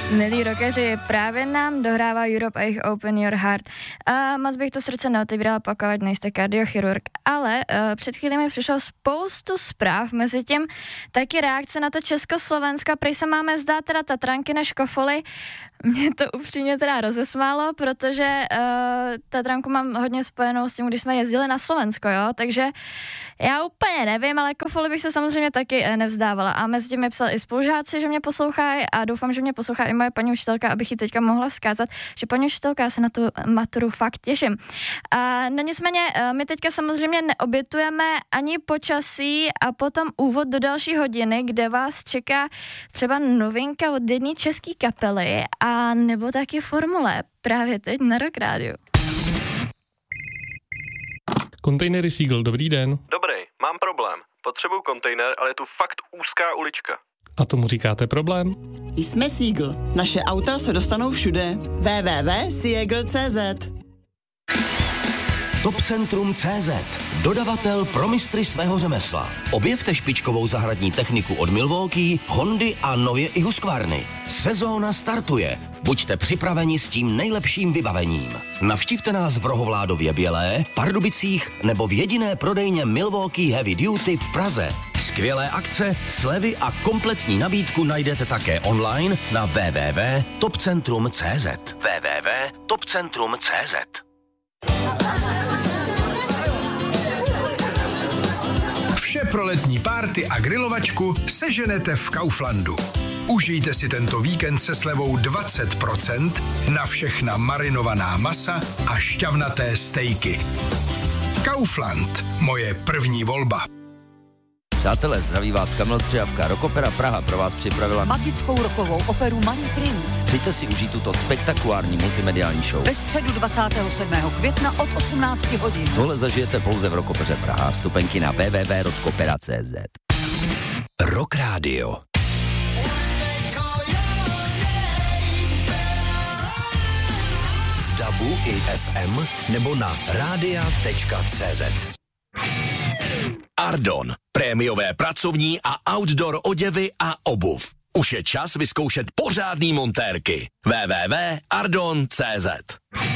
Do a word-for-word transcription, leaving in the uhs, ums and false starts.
Milí rockeři, právě nám dohrává Europe a jejich Open Your Heart. Uh, moc bych to srdce neotevírala, pokud nejste kardiochirurg, ale uh, před chvíli mi přišlo spoustu zpráv, mezi tím taky reakce na to Československo, prej se máme zdát teda Tatranky než Kofoly. Mě to upřímně teda rozesmálo, protože uh, Tatranku mám hodně spojenou s tím, když jsme jezdili na Slovensko, jo, takže já úplně nevím, ale Kofoly bych se samozřejmě taky uh, nevzdávala. A mezi tím mi psal i spolužáci, že mě poslouchají a doufám, že mě poslouchá i moje paní učitelka, abych ji teďka mohla vzkázat, že paní učitelka, já se na tu maturu fakt těším. A no nicméně, uh, my teďka samozřejmě neobětujeme ani počasí a potom úvod do další hodiny, kde vás čeká třeba novinka od jedné české kapely a nebo taky formule právě teď na Rock Rádiu. Kontejnery Seagull, dobrý den. Dobrý, mám problém. Potřebuju kontejner, ale je tu fakt úzká ulička. A tomu říkáte problém? Jsme Seagull. Naše auta se dostanou všude. w w w tečka seagull tečka c z Topcentrum tečka cé zet. Dodavatel pro mistry svého řemesla. Objevte špičkovou zahradní techniku od Milwaukee, Hondy a nově i Husqvarny. Sezóna startuje. Buďte připraveni s tím nejlepším vybavením. Navštivte nás v Rohovládově Bělé, Pardubicích nebo v jediné prodejně Milwaukee Heavy Duty v Praze. Skvělé akce, slevy a kompletní nabídku najdete také online na w w w tečka topcentrum tečka cé zet. w w w tečka topcentrum tečka cé zet. Vše pro letní párty a grilovačku seženete v Kauflandu. Užijte si tento víkend se slevou dvacet procent na všechna marinovaná masa a šťavnaté stejky. Kaufland, moje první volba. Přátelé, zdraví vás Kamil Střihavka. Rockopera Praha pro vás připravila magickou rockovou operu Malý princ. Přijďte si užít tuto spektakulární multimediální show. Ve středu dvacátého sedmého května od osmnácti hodin. Tohle zažijete pouze v Rockopeře Praha. Vstupenky na w w w tečka rockopera tečka cé zet. Rock Radio. V dabu i ef em nebo na rádia tečka cé zet. Ardon. Prémiové pracovní a outdoor oděvy a obuv. Už je čas vyzkoušet pořádný montérky. w w w tečka ardon tečka cé zet.